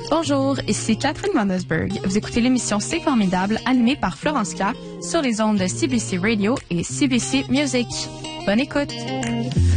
Bonjour, ici Catherine Vandersberg. Vous écoutez l'émission C'est formidable, animée par Florence K sur les ondes de CBC Radio et CBC Music. Bonne écoute!